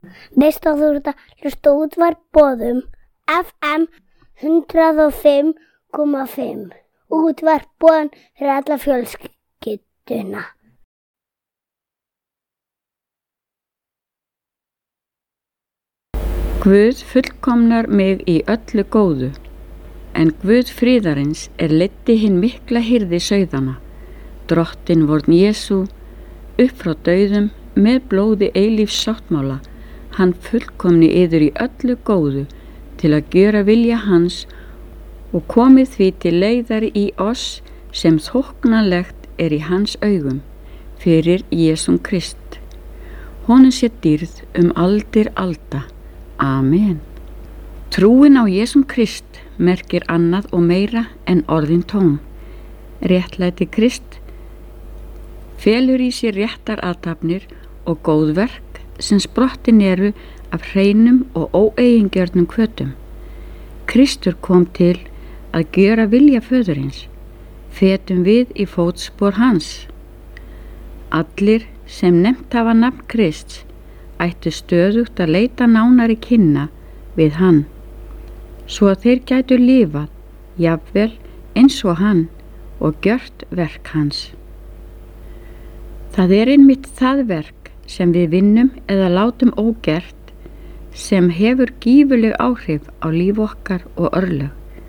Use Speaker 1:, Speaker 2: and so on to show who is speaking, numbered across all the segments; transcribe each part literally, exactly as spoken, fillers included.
Speaker 1: Veist að þú ert að hlusta útvarp Boðum F M hundrað og fimm komma fimm. Útvarp Boðum fyrir alla fjölskylduna.
Speaker 2: Guð fullkomnar mig í öllu góðu, en Guð friðarins er leiddi hinn mikla hirði sauðana. Drottinn vorn Jesú upp frá dauðum með blóði eilífs sáttmála. Hann fullkomni yður í öllu góðu til að gjöra vilja hans og komið því til leiðar í oss sem þóknanlegt er í hans augum fyrir Jesúm Krist. Honum sé dýrð um aldir alda. Amen. Trúin á Jesúm Krist merkir annað og meira en orðin tóm. Réttlæti Krist felur í sér réttar athafnir og góð verk sem sprottin eru af hreinum og óeigingjörnum hvötum. Kristur kom til að gjöra vilja föðurins. Fetum við í fótspor hans. Allir sem nefnt hafa nafn Krists ættu stöðugt að leita nánari kynna við hann, svo að þeir gætu lifað, jafnvel eins og hann og gjört verk hans. Það er einmitt það verk sem við vinnum eða látum ógert sem hefur gífurleg áhrif á líf okkar og örlög.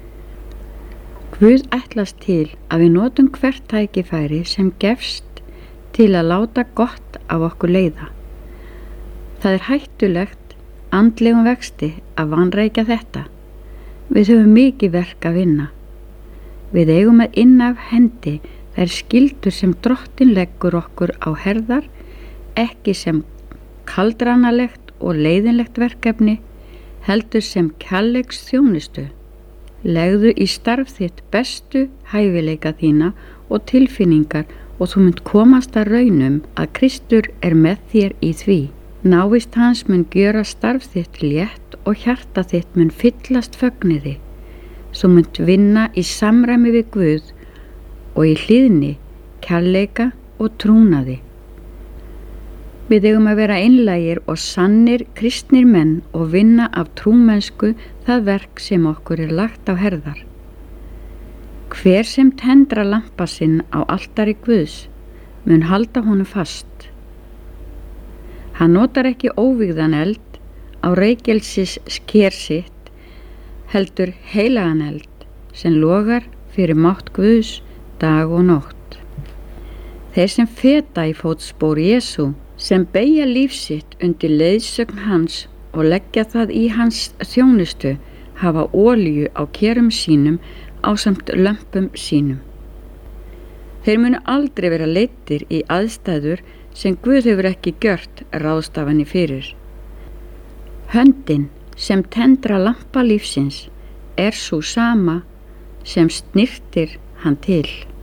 Speaker 2: Guð ætlast til að við notum hvert tækifæri sem gefst til að láta gott af okkur leiða. Það er hættulegt andlegum vexti að vanrækja þetta. Við höfum mikið verk að vinna. Við eigum að inna af hendi þær skyldur sem Drottinn leggur okkur á herðar, ekki sem kaldranalegt og leiðinlegt verkefni, heldur sem kærleiks þjónustu. Legðu í starf þitt bestu hæfileika þína og tilfinningar og þú munt komast að raunum að Kristur er með þér í því. Návist hans mun gjöra starf þitt létt og hjarta þitt mun fyllast fögnuði. Þú munt vinna í samræmi við Guð og í hlýðni, kærleika og trúnaði. Við eigum að vera einlægir og sannir kristnir menn og vinna af trúmennsku það verk sem okkur er lagt á herðar. Hver sem tendra lampa sinn á altari Guðs mun halda honum fast. Hann notar ekki óvígðan eld á reykelsis sker sitt, heldur heilagan eld sem logar fyrir mátt Guðs dag og nótt. Þeir sem feta í fótspor Jesú, sem beygja líf sitt undir leiðsögn hans og leggja það í hans þjónustu, hafa olíu á kerum sínum ásamt lömpum sínum. Þeir munu aldrei vera leiddir í aðstæður sem Guð hefur ekki gjört ráðstafanir fyrir. Höndin sem tendra lampa lífsins er sú sama sem snyrtir hann til.